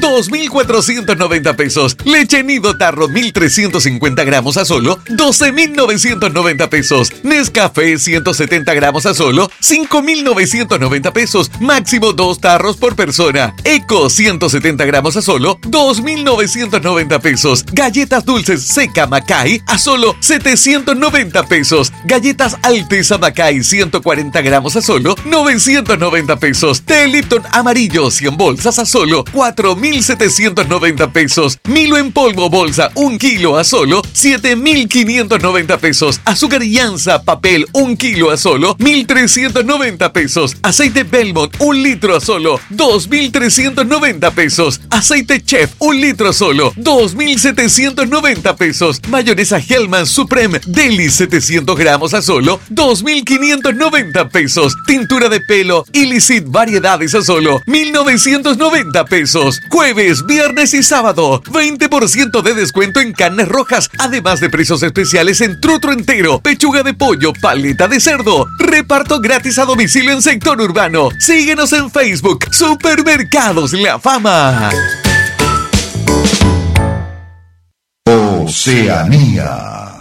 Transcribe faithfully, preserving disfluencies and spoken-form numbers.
dos mil cuatrocientos noventa pesos. Leche Nido Tarro mil trescientos cincuenta gramos a solo doce mil novecientos noventa pesos. Nescafé ciento setenta gramos a solo cinco mil novecientos noventa pesos. Máximo dos tarros por persona. Eco ciento setenta gramos a solo dos mil novecientos noventa pesos. Galletas dulces Seca Macay a solo setecientos noventa pesos. Galletas Alteza Macay ciento cuarenta gramos a solo novecientos noventa pesos. Té Lipton amarillo cien bolsas a solo cuatro mil setecientos noventa pesos. Milo en polvo bolsa un kilo a solo siete mil quinientos noventa pesos. Azúcar Llanza papel un kilo a solo mil trescientos noventa pesos. Aceite Belmont un litro a solo dos mil trescientos noventa pesos. Aceite Chef un litro a solo dos mil setecientos noventa pesos. Mayonesa Hellman Supreme Deli setecientos gramos a solo dos mil quinientos noventa pesos. Tintura de pelo Illicit variedades a solo mil novecientos noventa pesos. Jueves, viernes y sábado veinte por ciento de descuento en carnes rojas, además de precios especiales en trutro entero, pechuga de pollo, paleta de cerdo. Reparto gratis a domicilio en sector urbano. Síguenos en Facebook, Supermercados La Fama. Oceanía.